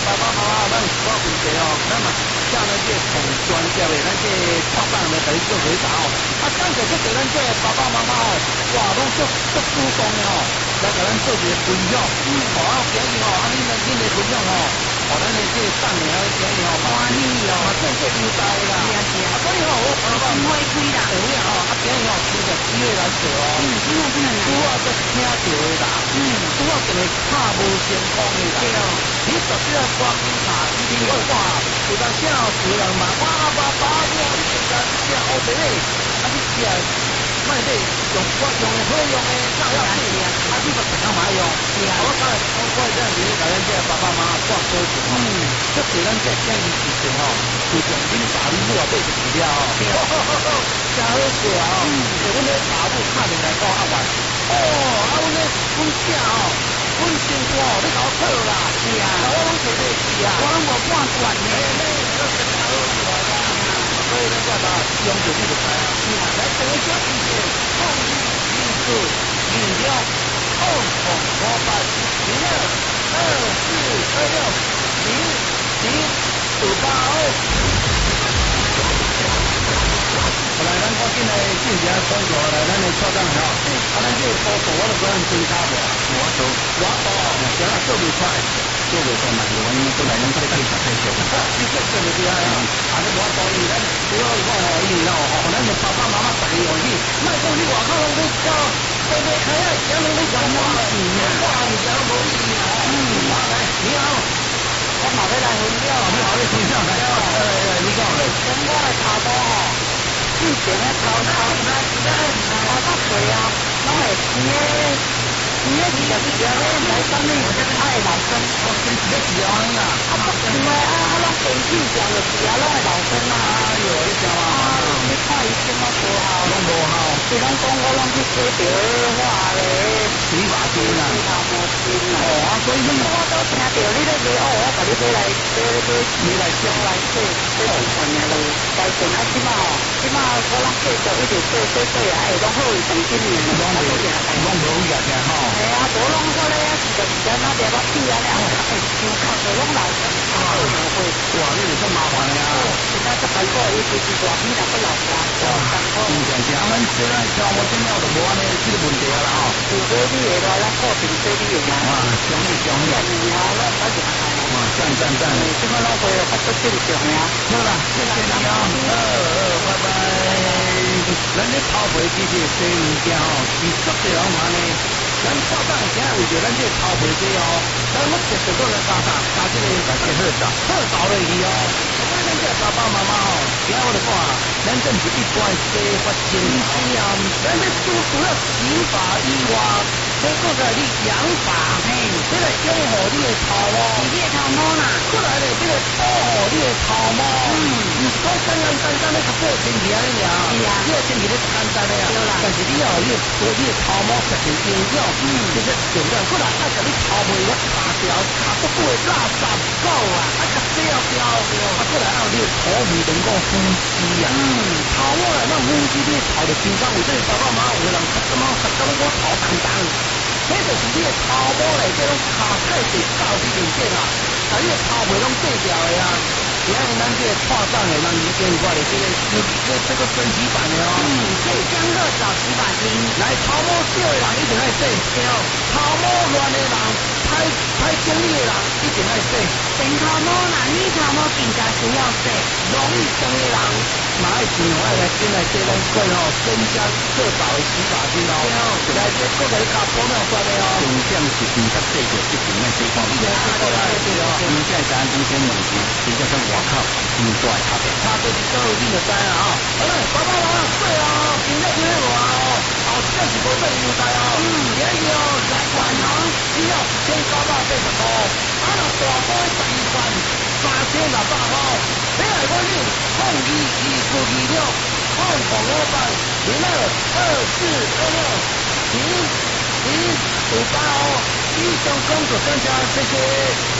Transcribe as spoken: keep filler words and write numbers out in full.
爸爸妈妈，咱是讲问题哦，咱嘛请咱这同专业的咱这拍档来给你做回答哦。啊，感谢这个咱这爸爸妈妈哦，哇，拢足足主动的哦，来给咱做一个分享。嗯，好啊，今日哦，啊，恁恁恁的分享哦，哦，咱的这上年啊，今日哦，欢喜哦，嘛真正优待啦。是啊是啊。啊，所以哦，我我我花开啦。有影哦，啊，今日哦，趁着机会来做哦。嗯，真的真的。拄啊，在听到的啦。嗯，拄啊，一个拍无成功的啦。对哦。你绝对要赶紧查，因为我看有当时哦，有人嘛，哇，爸爸我你这个吃乌白嘞，啊，你吃卖这用我用的好用的，照样是啊，啊，你个平常买用。是啊。我讲我我这样子，甲咱这爸爸妈妈挂保险哦，这对咱这建议事情哦，就从恁爸恁母啊买就治了哦。对哦，真好笑哦。嗯。就阮咧爸母打电来讲啊话，哦，啊，阮咧阮囝哦。阮身躯哦，你搞错啦！是啊，我拢做得起啊，我拢无半罐呢。哎，你这真好出来啦！所以咱讲到用就你就知啊。是啊，来等一下时间，创意艺术饮料二红花瓣零二二四二六零零五八二。好来，咱赶紧来进行操作来，咱来操作哈。啊，咱这个操作我都不能增加无。我都我都，行了，做袂出来，做袂出来，我因都来咱这里太太小了。你这做袂出来啊？啊，你我所以咱主要讲哦，因为哦，哦，咱的爸爸妈妈带你去，莫讲你外口拢在教，在在开啊，讲拢在讲我是啊，我是讲无意啊。嗯，好来，你好，我马上来分享，你好，你分享来。哎哎，你讲，从我的头部哦。之前咧头头那那我得岁啊，拢会生咧生咧是就是讲咧来讲咧，爱老生，我生是咧是安尼啦。啊不是啊，啊拢天气上就是啊，拢会老生啊。哎呦，你知嘛？啊，你看医生都无效，拢无效。虽然讲我拢去做着化咧，洗发精啊，洗头毛巾啊。哦，啊，所以我都听到你咧说哦，我甲你买来买买你来上来说，这是什么路？但是啊，起码哦，起码。我拢继续一直做做做啊，会拢好伊当今年，拢无拢无热嘅吼。系啊，无拢我咧是就时间那点我煮啊了，哎，烧烤就拢老成，啊，哇，你哋真麻烦呀！现在这排个伊就是大片也不老花，哇，真好。真正正，俺虽然跳舞真了就无安尼这个问题啦吼。如果你下来咱固定做你嘅，哇，强烈强烈，然后咱开始来，哇，赞赞赞，这个老婆发出正常呀。好啦，谢谢你啊，呃呃，拜拜。咱咧头皮其实洗物件吼，是足侪人玩呢。咱拍档今日为着咱这头皮洗哦，咱要直直落来加加加这个加这好倒好倒落去哦。所以咱这爸爸妈妈吼，今日我就讲啊，咱这不是一般洗发精啊，咱咧除除了洗发以外，再搁个你养发，嘿，这个养护你的头毛，你的头毛啦，过来咧，这个保护你的头毛，嗯，唔是讲简简单单咧个过身体安尼尔，是啊，你个身体咧简单咧啊，但是你哦，你所你的头毛实是营养，嗯，这个重要。过来爱甲你头毛我擦掉，擦不过垃圾狗啊，啊甲洗了掉，啊过来啊你的头皮能够呼吸啊，嗯，头毛来那呼吸你头就健康，有这爸爸妈妈有人擦什么擦到我头当当。这就是你的头毛嘞，这种卡太细到底面顶啊，把你的头皮拢洗掉的啊。今日咱这个拍档的人已经过来，这个这这个升级版的哦。嗯，可以将热找洗发精。来，头毛少的人一定爱洗，对哦。头毛乱的人，歹歹精力的人一定爱洗。长头毛啦，你头毛更加需要洗。容易长的人，嘛爱尽量爱来进来这种贵哦，增加热找的洗发精哦。对哦，来这个个卡玻尿酸的哦。重点是更加洗着一定爱洗光。对啊，对啊，对啊。因为现在咱中间问题，比较像外口真大差别。差别是到你就知啦哦。好嘞，爸爸妈妈对哦，今天听我哦，后真是无对优待哦。嗯，也有来款哦，只要千九百八十五，啊那大杯十二罐，三千六百五。你来我你控二二四二六，控红五百零二二四二六零零五八哦。以上工作专家，谢谢。